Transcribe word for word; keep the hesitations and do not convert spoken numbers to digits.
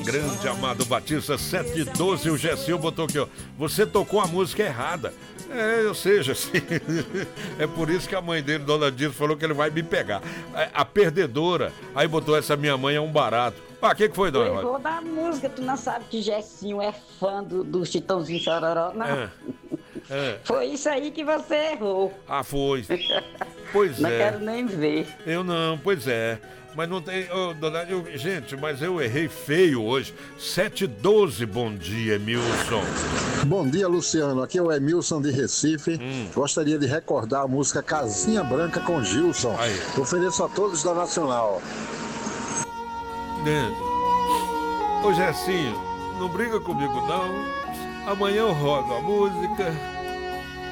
grande Amado Batista, sete e doze, o Gessil botou aqui, ó. Você tocou a música errada. É, ou seja, assim, é por isso que a mãe dele, Dona Dias, falou que ele vai me pegar. A, a perdedora, aí botou essa minha mãe é um barato. Ah, o que, que foi, Dona Rosa? Eu vou dar música, tu não sabe que Gessinho é fã do, do Chitãozinho Chororó, não? É, é. Foi isso aí que você errou. Ah, foi. Pois não é. Não quero nem ver. Eu não, pois é. Mas não tem. Oh, dona, eu, gente, mas eu errei feio hoje. sete e doze, bom dia, Emilson. Bom dia, Luciano. Aqui é o Emilson de Recife. Hum. Gostaria de recordar a música Casinha Branca com Gilson. Aí. Ofereço a todos da Nacional. É. Ô, Gersinho, não briga comigo, não. Amanhã eu rodo a música.